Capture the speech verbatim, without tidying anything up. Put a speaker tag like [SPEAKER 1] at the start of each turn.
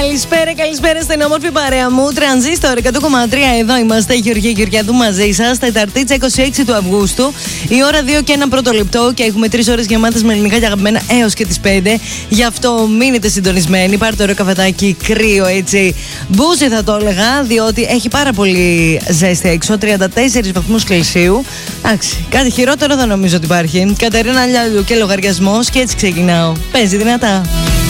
[SPEAKER 1] Καλησπέρα, καλησπέρα στην όμορφη παρέα μου. Τρανζίστορ εκατό κόμμα τρία, εδώ είμαστε. Γεωργία Γεωργιάδου μαζί σας. Τεταρτίτσα είκοσι έξι του Αυγούστου. Η ώρα δύο και ένα πρώτο λεπτό. Και έχουμε τρεις ώρες γεμάτες με ελληνικά και αγαπημένα έως και τις πέντε. Γι' αυτό μείνετε συντονισμένοι. Πάρτε ωραίο καφετάκι κρύο, έτσι. Μπούζι θα το έλεγα, διότι έχει πάρα πολύ ζέστη έξω. τριάντα τέσσερις βαθμούς Κελσίου. Εντάξει, κάτι χειρότερο δεν νομίζω ότι υπάρχει. Κατερίνα Λιάλου και λογαριασμός. Και έτσι ξεκινάω. Παίζει δυνατά.